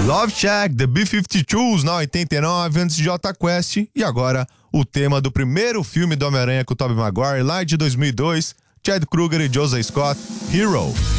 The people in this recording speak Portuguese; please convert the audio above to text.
Love Shack, The B-52s na 89, antes de Jota Quest. E agora, o tema do primeiro filme do Homem-Aranha com o Tobey Maguire, lá de 2002, Chad Kroeger e Joseph Scott, Hero.